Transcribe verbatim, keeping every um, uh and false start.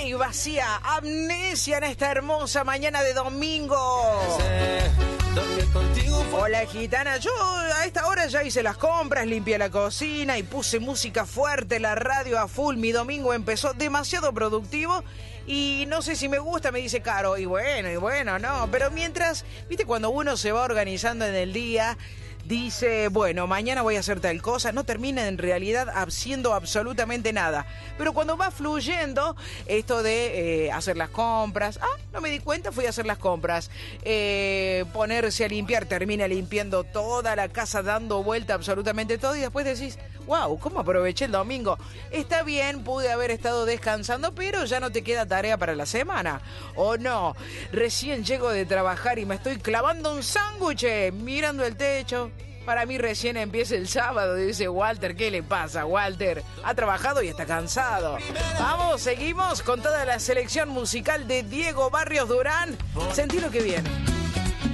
y vacía. Amnesia en esta hermosa mañana de domingo. Hola, gitana. Yo a esta hora ya hice las compras, limpié la cocina y puse música fuerte, la radio a full. Mi domingo empezó demasiado productivo y no sé si me gusta, me dice Caro. Y bueno, y bueno, no. Pero mientras, viste, cuando uno se va organizando en el día, dice, bueno, mañana voy a hacer tal cosa, no termina en realidad haciendo absolutamente nada. Pero cuando va fluyendo esto de eh, hacer las compras, ah, no me di cuenta, fui a hacer las compras, eh, ponerse a limpiar, termina limpiando toda la casa, dando vuelta absolutamente todo y después decís, wow, ¿cómo aproveché el domingo? Está bien, pude haber estado descansando, pero ya no te queda tarea para la semana, ¿o no? Recién llego de trabajar y me estoy clavando un sándwich, mirando el techo. Para mí recién empieza el sábado, dice Walter. ¿Qué le pasa, Walter? Ha trabajado y está cansado. Vamos, seguimos con toda la selección musical de Diego Barrios Durán. Sentí lo que viene.